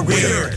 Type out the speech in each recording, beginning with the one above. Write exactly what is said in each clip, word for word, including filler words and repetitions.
Weird.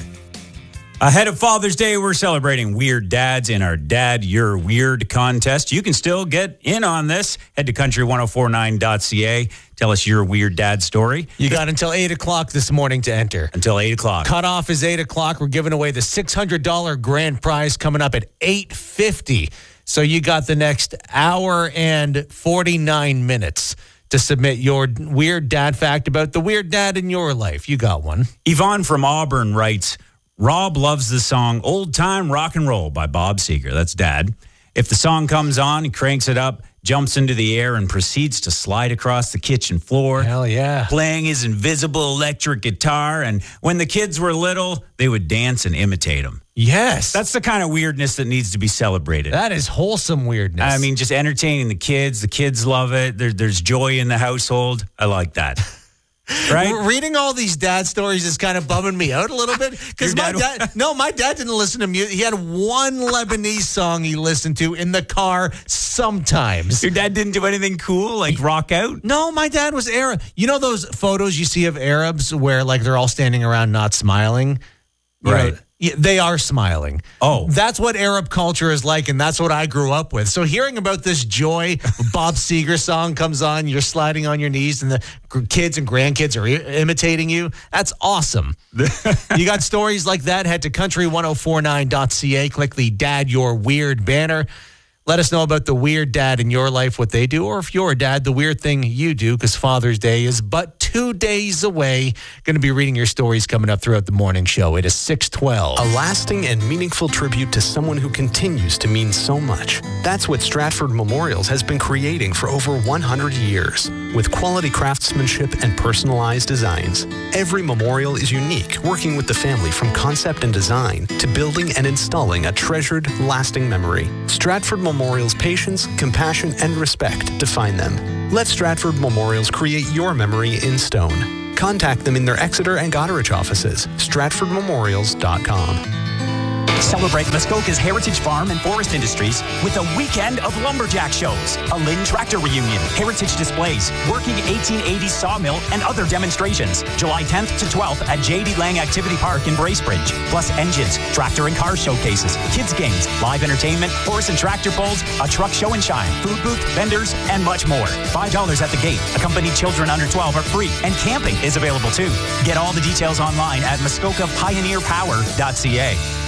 Ahead of Father's Day, we're celebrating weird dads in our Dad You're Weird contest. You can still get in on this. Head to country ten forty-nine dot c a. Tell us your weird dad story. You got until eight o'clock this morning to enter. Until eight o'clock. Cutoff is eight o'clock. We're giving away the six hundred dollars grand prize coming up at eight fifty. So you got the next hour and forty-nine minutes to submit your weird dad fact about the weird dad in your life. You got one. Yvonne from Auburn writes, Rob loves the song Old Time Rock and Roll by Bob Seger. That's Dad. If the song comes on, he cranks it up, jumps into the air, and proceeds to slide across the kitchen floor. Hell yeah. Playing his invisible electric guitar. And when the kids were little, they would dance and imitate him. Yes. That's the kind of weirdness that needs to be celebrated. That is wholesome weirdness. I mean, just entertaining the kids. The kids love it. There, there's joy in the household. I like that. Right? Reading all these dad stories is kind of bumming me out a little bit because my dad- dad, no, my dad didn't listen to music. He had one Lebanese song he listened to in the car sometimes. Your dad didn't do anything cool, like rock out? No, my dad was Arab. You know those photos you see of Arabs where like they're all standing around not smiling? You Right. know, yeah, they are smiling. Oh. That's what Arab culture is like, and that's what I grew up with. So hearing about this joy, Bob Seger song comes on, you're sliding on your knees, and the g- kids and grandkids are I- imitating you. That's awesome. You got stories like that? Head to country ten forty-nine dot c a. Click the Dad You're Weird banner. Let us know about the weird dad in your life, what they do, or if you're a dad, the weird thing you do, because Father's Day is but two days away. Going to be reading your stories coming up throughout the morning show. It is six twelve. A lasting and meaningful tribute to someone who continues to mean so much. That's what Stratford Memorials has been creating for over one hundred years. With quality craftsmanship and personalized designs, every memorial is unique, working with the family from concept and design to building and installing a treasured, lasting memory. Stratford Memorials' patience, compassion, and respect define them. Let Stratford Memorials create your memory in stone. Contact them in their Exeter and Goderich offices. stratford memorials dot com. Celebrate Muskoka's Heritage Farm and Forest Industries with a weekend of lumberjack shows, a Lynn tractor reunion, heritage displays, working eighteen eighties sawmill, and other demonstrations. July tenth to twelfth at J D Lang Activity Park in Bracebridge. Plus engines, tractor and car showcases, kids games, live entertainment, horse and tractor pulls, a truck show and shine, food booth, vendors, and much more. five dollars at the gate. Accompanied children under twelve are free, and camping is available too. Get all the details online at muskoka pioneer power dot c a.